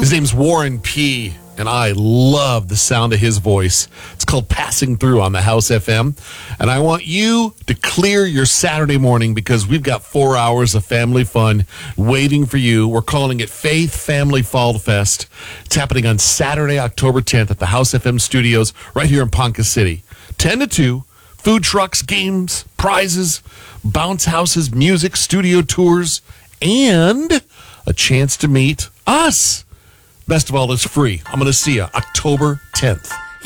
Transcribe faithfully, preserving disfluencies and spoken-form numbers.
His name's Warren P., and I love the sound of his voice. It's called Passing Through on the House F M. And I want you to clear your Saturday morning because we've got four hours of family fun waiting for you. We're calling it Faith Family Fall Fest. It's happening on Saturday, October tenth at the House F M studios right here in Ponca City. ten to two, food trucks, games, prizes, bounce houses, music, studio tours, and a chance to meet us. Best of all, it's free. I'm going to see you October tenth.